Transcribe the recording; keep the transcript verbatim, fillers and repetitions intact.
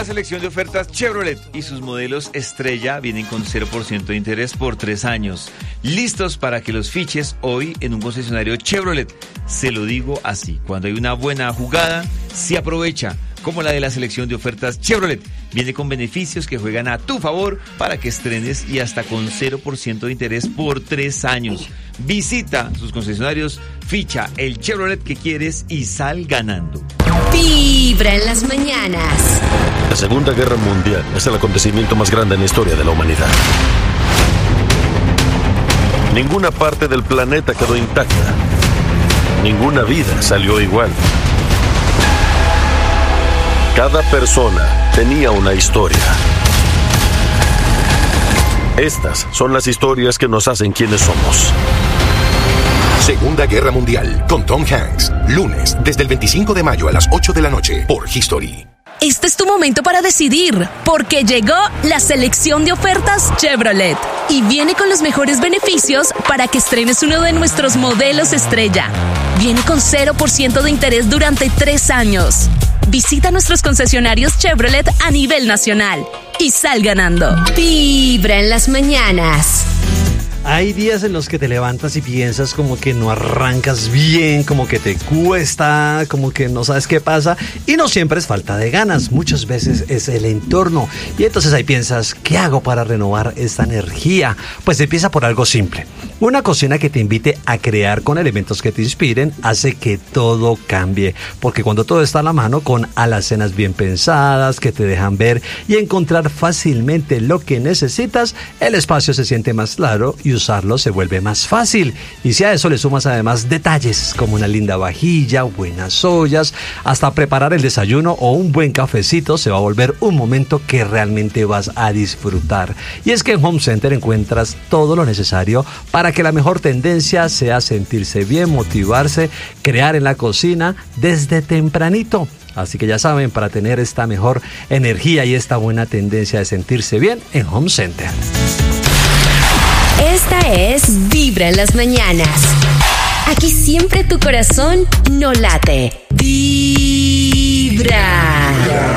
la selección de ofertas Chevrolet y sus modelos estrella vienen con cero por ciento de interés por tres años. Listos para que los fiches hoy en un concesionario Chevrolet. Se lo digo así, cuando hay una buena jugada, se aprovecha, como la de la selección de ofertas Chevrolet. Viene con beneficios que juegan a tu favor para que estrenes y hasta con cero por ciento de interés por tres años. Visita sus concesionarios, ficha el Chevrolet que quieres y sal ganando. Vibra en las mañanas. La Segunda Guerra Mundial es el acontecimiento más grande en la historia de la humanidad. Ninguna parte del planeta quedó intacta. Ninguna vida salió igual. Cada persona tenía una historia. Estas son las historias que nos hacen quienes somos. Segunda Guerra Mundial, con Tom Hanks. Lunes, desde el veinticinco de mayo a las ocho de la noche, por History. Este es tu momento para decidir, porque llegó la selección de ofertas Chevrolet y viene con los mejores beneficios para que estrenes uno de nuestros modelos estrella. Viene con cero por ciento de interés durante tres años. Visita nuestros concesionarios Chevrolet a nivel nacional y sal ganando. Vibra en las mañanas. Hay días en los que te levantas y piensas como que no arrancas bien, como que te cuesta, como que no sabes qué pasa, y no siempre es falta de ganas, muchas veces es el entorno, y entonces ahí piensas, ¿qué hago para renovar esta energía? Pues empieza por algo simple. Una cocina que te invite a crear con elementos que te inspiren hace que todo cambie, porque cuando todo está a la mano, con alacenas bien pensadas que te dejan ver y encontrar fácilmente lo que necesitas, el espacio se siente más claro y usarlo se vuelve más fácil. Y si a eso le sumas además detalles como una linda vajilla, buenas ollas, hasta preparar el desayuno o un buen cafecito, se va a volver un momento que realmente vas a disfrutar. Y es que en Home Center encuentras todo lo necesario para que la mejor tendencia sea sentirse bien, motivarse, crear en la cocina desde tempranito. Así que ya saben, para tener esta mejor energía y esta buena tendencia de sentirse bien en Home Center. Esta es Vibra en las mañanas. Aquí siempre tu corazón no late. Vibra.